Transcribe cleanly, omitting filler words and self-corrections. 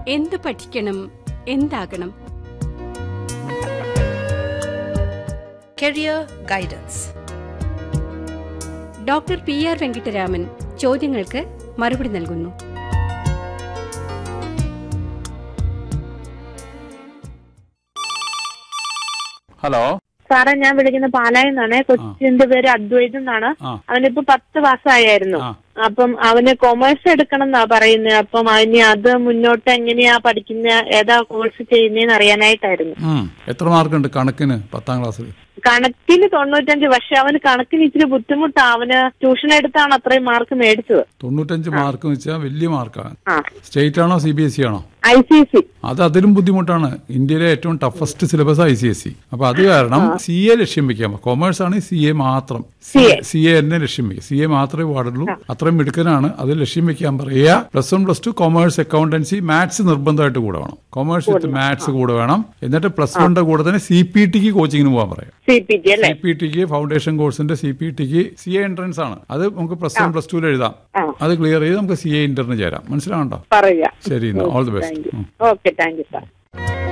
എന്ത് പഠിക്കണം, എന്താകണം? Career guidance. Doctor PR Venkitaraman ചോദ്യങ്ങൾക്ക് മറുപടി നൽകുന്നു. ഹലോ സാറേ, ഞാൻ വിളിക്കുന്ന പാലായിൽ നിന്നാണ്. കൊച്ചിന്റെ പേര് അദ്വൈത് എന്നാണ്. അവനിപ്പോ 10 പാസ്സായിരുന്നു. അപ്പം അവന് കൊമേഴ്സ് എടുക്കണം എന്നാ പറയുന്നത്. അപ്പം അതിന് അത് മുന്നോട്ട് എങ്ങനെയാ പഠിക്കുന്ന, ഏതാ കോഴ്സ് ചെയ്യുന്നതെന്ന് അറിയാനായിട്ടായിരുന്നു. എത്ര മാർക്കുണ്ട് കണക്കിന് 10ാം ക്ലാസ്സിൽ? കണക്കിന് 95. പക്ഷെ അവന് കണക്കിന് ഇച്ചിരി ബുദ്ധിമുട്ടാ. അവന് ട്യൂഷൻ എടുത്താണ് അത്രയും മാർക്ക് മേടിച്ചത്. 95 മാർക്ക് വെച്ചാൽ വലിയ മാർക്കാണ്. സ്റ്റേറ്റ് ആണോ CBSE ആണോ? ICSE. അത് അതിലും ബുദ്ധിമുട്ടാണ്. ഇന്ത്യയിലെ ഏറ്റവും ടഫസ്റ്റ് സിലബസ് ICSE. അപ്പൊ അത് കാരണം CA ലക്ഷ്യം വെക്കാം. കൊമേഴ്സ് ആണ് CA മാത്രം. CA തന്നെ ലക്ഷ്യം വെക്കുക. CA മാത്രമേ പാടുള്ളൂ. അത്രയും മിടുക്കനാണ്. അത് ലക്ഷ്യം വെക്കാൻ പറയുക. +1 +2 കൊമേഴ്സ്, അക്കൗണ്ടൻസി, മാത്സ് നിർബന്ധമായിട്ട് കൂടെ വേണം. കൊമേഴ്സ് വിത്ത് മാത്സ് കൂടെ വേണം. എന്നിട്ട് +1 കൂടെ തന്നെ CPTക്ക് കോച്ചിങ്ങിന് പോകാൻ പറയാം. CPTക്ക് ഫൗണ്ടേഷൻ കോഴ്സിന്റെ CPTക്ക് CA എൻട്രൻസ് ആണ്. അത് നമുക്ക് +1 +2 എഴുതാം. അത് ക്ലിയർ ചെയ്ത് നമുക്ക് CA ഇന്ററിന് ചേരാം. മനസ്സിലാവണ്ടോ? ശരി, all the best. Okay, thank you sir.